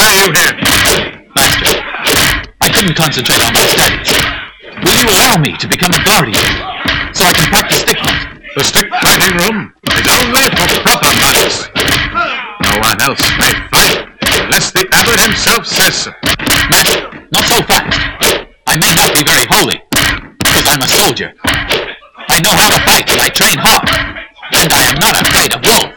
are you here? Master, I couldn't concentrate on my studies. Will you allow me to become a guardian so I can practice stick fight? The stick fighting room is only for proper knights. No one else may fight unless the abbot himself says so. Master, not so fast. I may not be very holy, because I'm a soldier. I know how to fight and I train hard, and I am not afraid of wolves.